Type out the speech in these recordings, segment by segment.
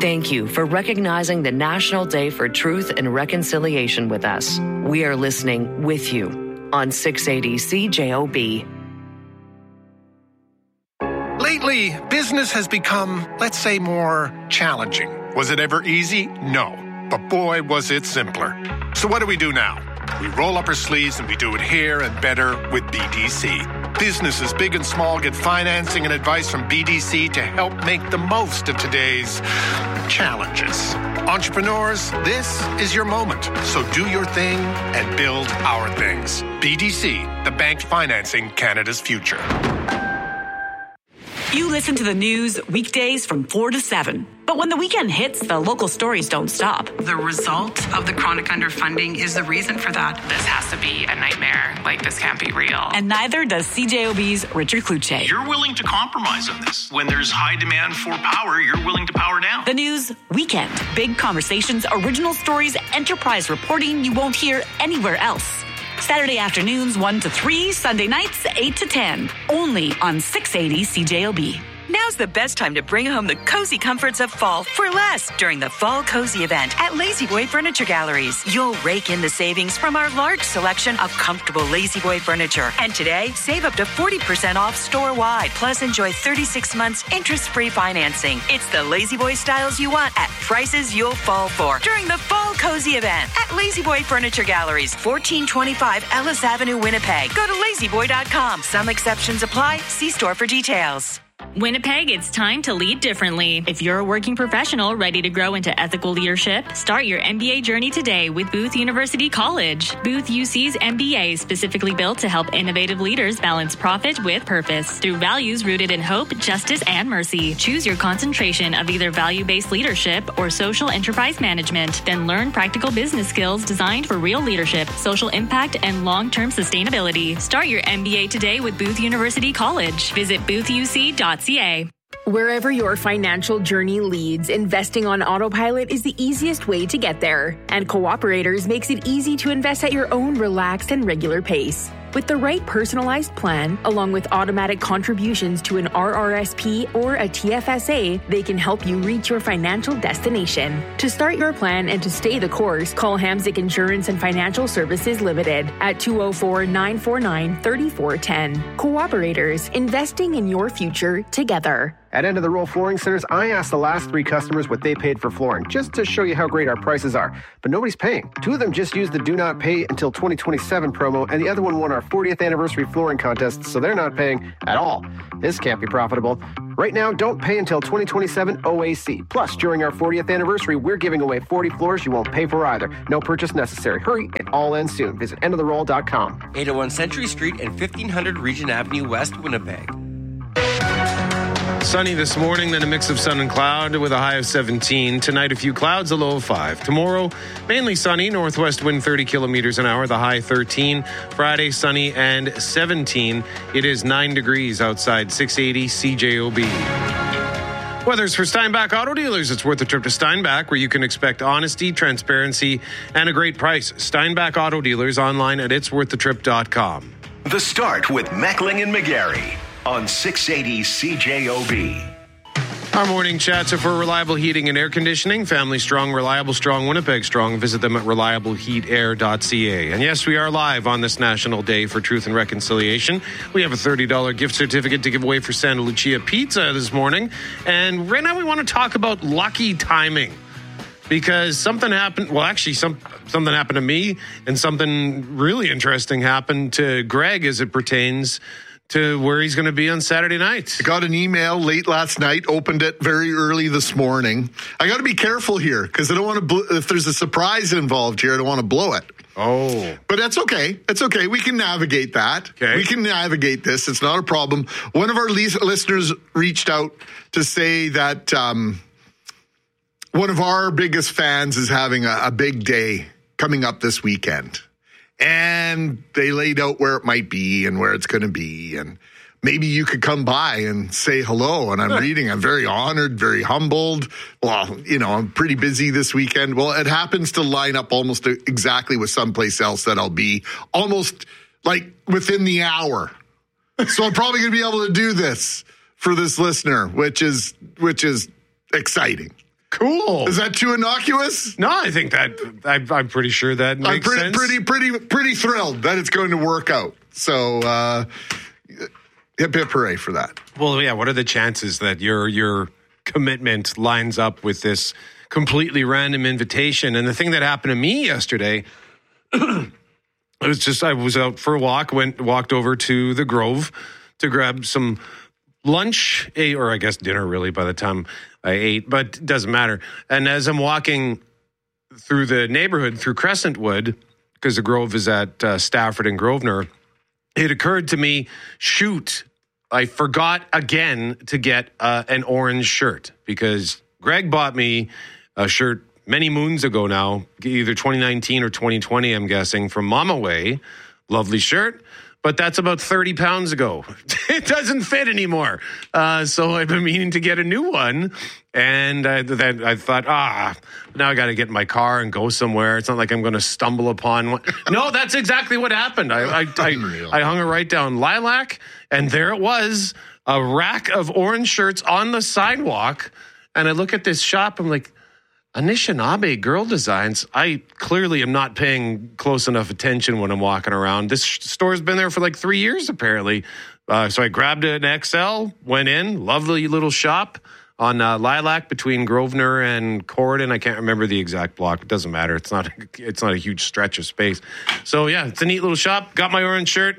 Thank you for recognizing the National Day for Truth and Reconciliation with us. We are listening with you on 680 CJOB. Lately, business has become, let's say, more challenging. Was it ever easy? No. But boy, was it simpler. So what do we do now? We roll up our sleeves and we do it here and better with BDC. Businesses, big and small, get financing and advice from BDC to help make the most of today's challenges. Entrepreneurs, this is your moment. So do your thing and build our things. BDC, the bank financing Canada's future. You listen to the news weekdays from 4 to 7. But when the weekend hits, the local stories don't stop. The result of the chronic underfunding is the reason for that. This has to be a nightmare. Like, this can't be real. And neither does CJOB's Richard Kluche. You're willing to compromise on this. When there's high demand for power, you're willing to power down. The news weekend. Big conversations, original stories, enterprise reporting you won't hear anywhere else. Saturday afternoons 1 to 3, Sunday nights 8 to 10. Only on 680 CJOB. Now's the best time to bring home the cozy comforts of fall for less during the Fall Cozy event at La-Z-Boy Furniture Galleries. You'll rake in the savings from our large selection of comfortable La-Z-Boy furniture. And today, save up to 40% off store-wide. Plus, enjoy 36 months interest-free financing. It's the La-Z-Boy styles you want at prices you'll fall for during the Fall Cozy event at La-Z-Boy Furniture Galleries, 1425 Ellis Avenue, Winnipeg. Go to lazyboy.com. Some exceptions apply. See store for details. Winnipeg, it's time to lead differently. If you're a working professional ready to grow into ethical leadership, start your MBA journey today with Booth University College. Booth UC's MBA is specifically built to help innovative leaders balance profit with purpose through values rooted in hope, justice, and mercy. Choose your concentration of either value-based leadership or social enterprise management. Then learn practical business skills designed for real leadership, social impact, and long-term sustainability. Start your MBA today with Booth University College. Visit boothuc.ca. Wherever your financial journey leads, investing on autopilot is the easiest way to get there. And Cooperators makes it easy to invest at your own relaxed and regular pace. With the right personalized plan, along with automatic contributions to an RRSP or a TFSA, they can help you reach your financial destination. To start your plan and to stay the course, call Hamzik Insurance and Financial Services Limited at 204-949-3410. Cooperators, investing in your future together. At End of the Roll Flooring Centers, I asked the last 3 customers what they paid for flooring, just to show you how great our prices are. But nobody's paying. 2 of them just used the Do Not Pay Until 2027 promo, and the other one won our 40th anniversary flooring contest, so they're not paying at all. This can't be profitable. Right now, don't pay until 2027 OAC. Plus, during our 40th anniversary, we're giving away 40 floors you won't pay for either. No purchase necessary. Hurry, it all ends soon. Visit endoftheroll.com. 801 Century Street and 1500 Regent Avenue West, Winnipeg. Sunny this morning, then a mix of sun and cloud with a high of 17. Tonight, a few clouds, a low of 5. Tomorrow, mainly sunny, northwest wind 30 kilometers an hour, the high 13. Friday, sunny and 17. It is 9 degrees outside 680 CJOB. Weather's for Steinbach Auto Dealers. It's worth a trip to Steinbach, where you can expect honesty, transparency, and a great price. Steinbach Auto Dealers, online at itsworththetrip.com. The Start with Meckling and McGarry on 680 CJOB. Our morning chats are for Reliable Heating and Air Conditioning. Family strong, reliable strong, Winnipeg strong. Visit them at reliableheatair.ca. And yes, we are live on this National Day for Truth and Reconciliation. We have a $30 gift certificate to give away for Santa Lucia Pizza this morning. And right now we want to talk about lucky timing. Because something happened, well, actually, something happened to me, and something really interesting happened to Greg as it pertains to where he's going to be on Saturday night. I got an email late last night, opened it very early this morning. I got to be careful here because I don't want to, if there's a surprise involved here, I don't want to blow it. Oh. But that's okay. It's okay. We can navigate that. Okay. We can navigate this. It's not a problem. One of our listeners reached out to say that one of our biggest fans is having a big day coming up this weekend. And they laid out where it might be and where it's going to be. And maybe you could come by and say hello. And I'm very honored, very humbled. Well, I'm pretty busy this weekend. Well, it happens to line up almost exactly with someplace else that I'll be almost like within the hour. So I'm probably going to be able to do this for this listener, which is exciting. Cool. Is that too innocuous? No, I think that I'm pretty sure that makes sense. Pretty thrilled that it's going to work out. So, hip hip hooray for that. Well, yeah. What are the chances that your commitment lines up with this completely random invitation? And the thing that happened to me yesterday, I was out for a walk. Walked over to the Grove to grab some lunch, or I guess dinner, really, by the time I ate, but it doesn't matter. And as I'm walking through the neighborhood, through Crescentwood, because the Grove is at Stafford and Grosvenor, it occurred to me, shoot, I forgot again to get an orange shirt, because Greg bought me a shirt many moons ago now, either 2019 or 2020, I'm guessing, from Mama Way. Lovely shirt. But that's about 30 pounds ago. It doesn't fit anymore. So I've been meaning to get a new one. And I thought, now I got to get in my car and go somewhere. It's not like I'm going to stumble upon one. No, that's exactly what happened. I hung it right down Lilac, and there it was, a rack of orange shirts on the sidewalk. And I look at this shop, I'm like, Anishinaabe Girl Designs. I clearly am not paying close enough attention when I'm walking around. This store's been there for like 3 years, apparently. So I grabbed an XL, went in, lovely little shop on Lilac between Grosvenor and Corridon. I can't remember the exact block. It doesn't matter. It's not a huge stretch of space. So yeah, it's a neat little shop. Got my orange shirt.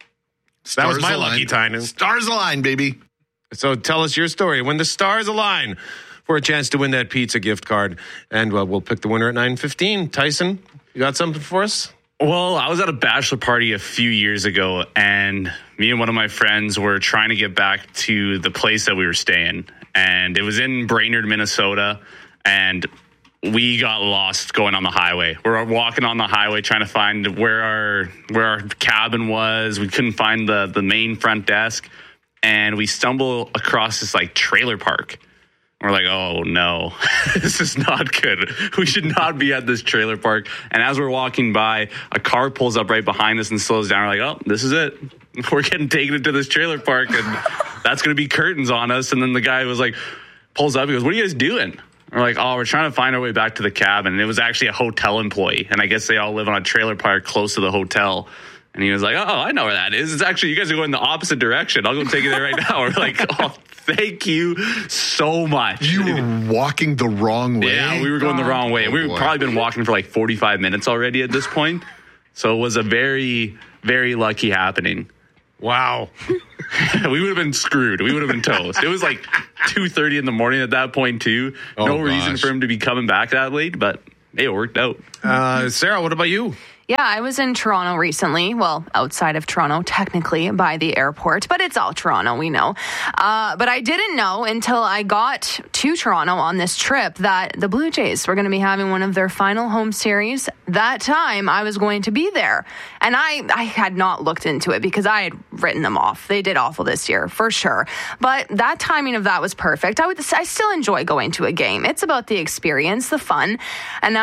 That was my lucky time. Stars align, baby. So tell us your story. When the stars align, for a chance to win that pizza gift card. And we'll pick the winner at 9:15. Tyson, you got something for us? Well, I was at a bachelor party a few years ago, and me and one of my friends were trying to get back to the place that we were staying. And it was in Brainerd, Minnesota, and we got lost going on the highway. We're walking on the highway trying to find where our cabin was. We couldn't find the main front desk, and we stumble across this like trailer park. We're like, oh, no, this is not good. We should not be at this trailer park. And as we're walking by, a car pulls up right behind us and slows down. We're like, oh, this is it. We're getting taken into this trailer park, and that's going to be curtains on us. And then the guy was like, pulls up. He goes, what are you guys doing? We're like, oh, we're trying to find our way back to the cabin. And it was actually a hotel employee. And I guess they all live on a trailer park close to the hotel. And he was like, oh, I know where that is. It's actually, you guys are going the opposite direction. I'll go take you there right now. We're like, oh, thank you so much. You were walking the wrong way? Yeah, we were going the wrong way. We've probably been walking for like 45 minutes already at this point. So it was a very, very lucky happening. Wow. We would have been screwed. We would have been toast. It was like 2:30 in the morning at that point, too. No reason for him to be coming back that late, but it worked out. Sarah, what about you? Yeah, I was in Toronto recently. Well, outside of Toronto, technically, by the airport. But it's all Toronto, we know. But I didn't know until I got to Toronto on this trip that the Blue Jays were going to be having one of their final home series. That time, I was going to be there. And I had not looked into it because I had written them off. They did awful this year, for sure. But that timing of that was perfect. I still enjoy going to a game. It's about the experience, the fun. And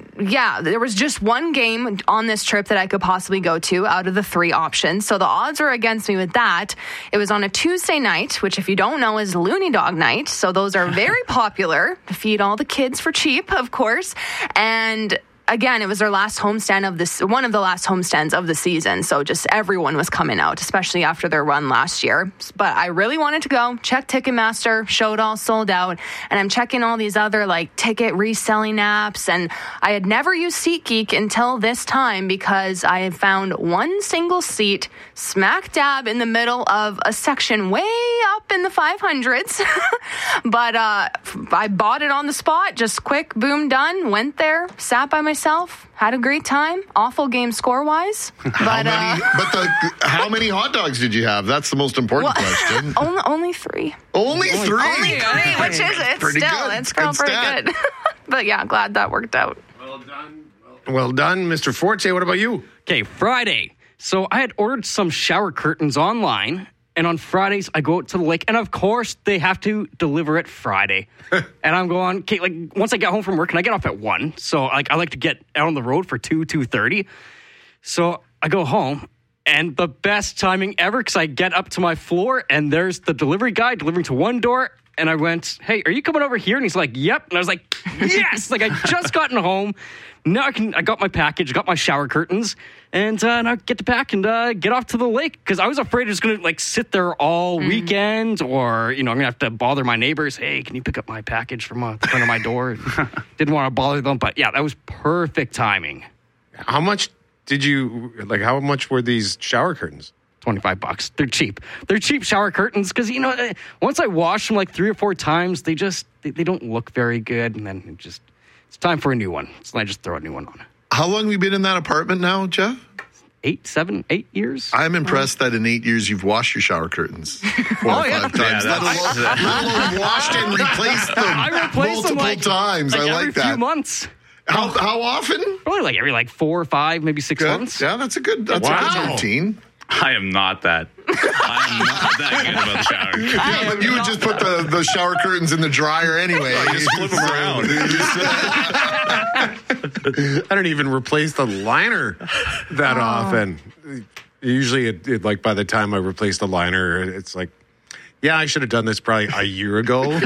there was just one game on this trip that I could possibly go to out of the 3 options. So the odds were against me with that. It was on a Tuesday night, which if you don't know is Looney Dog night. So those are very popular to feed all the kids for cheap, of course. And again, it was their last homestand one of the last homestands of the season. So just everyone was coming out, especially after their run last year. But I really wanted to go. Check Ticketmaster, showed all sold out. And I'm checking all these other ticket reselling apps. And I had never used SeatGeek until this time because I had found one single seat smack dab in the middle of a section way up in the 500s. But I bought it on the spot, just quick, boom, done. Went there, sat by myself, had a great time. Awful game score-wise. How many hot dogs did you have? That's the most important question. Only 3. Only 3? Only 3, which is pretty good. It's still pretty good. But yeah, glad that worked out. Well done, Mr. Forte. What about you? Okay, Friday. So I had ordered some shower curtains online, and on Fridays I go out to the lake, and of course they have to deliver it Friday. And I'm going, okay, once I get home from work, and I get off at 1, so I like to get out on the road for 2:30. So I go home, and the best timing ever, because I get up to my floor, and there's the delivery guy delivering to one door, And I went, hey, are you coming over here? And he's like, yep. And I was like, yes! Like, I just gotten home. Now I got my package, got my shower curtains, and now get to pack and get off to the lake. Because I was afraid it was going to, like, sit there all weekend, or, I'm going to have to bother my neighbors. Hey, can you pick up my package from the front of my door? Didn't want to bother them. But, yeah, that was perfect timing. How much how much were these shower curtains? $25. They're cheap. They're cheap shower curtains because, once I wash them like 3 or 4 times, they don't look very good. And then it's time for a new one. So I just throw a new one on. How long have you been in that apartment now, Jeff? 8 years. I'm impressed that in 8 years you've washed your shower curtains 4 or 5 times. Let alone washed and replaced them I replace multiple them times. I like every that. Few months. How often? Probably every 4 or 5, maybe 6 months. Yeah, that's a good routine. I am not that. I'm not that good about the shower. Yeah, but you would just put the shower curtains in the dryer anyway. I just flip them around. I don't even replace the liner that often. Usually, it by the time I replace the liner, it's like, yeah, I should have done this probably a year ago.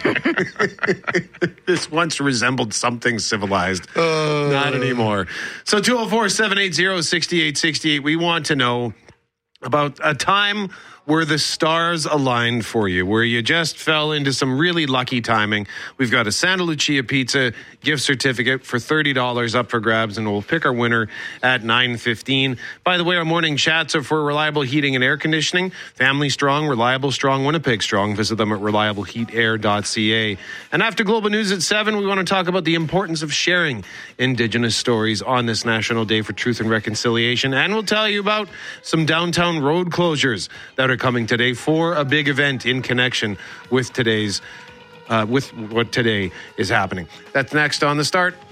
This once resembled something civilized. Not anymore. So 204-780-6868. We want to know about a time where the stars aligned for you, where you just fell into some really lucky timing. We've got a Santa Lucia Pizza gift certificate for $30 up for grabs, and we'll pick our winner at 9:15. By the way, our morning chats are for Reliable Heating and Air Conditioning. Family strong, reliable strong, Winnipeg strong. Visit them at reliableheatair.ca. And after Global News at 7, we want to talk about the importance of sharing Indigenous stories on this National Day for Truth and Reconciliation. And we'll tell you about some downtown road closures that are coming today for a big event in connection with today's with what today is happening. That's next on The Start.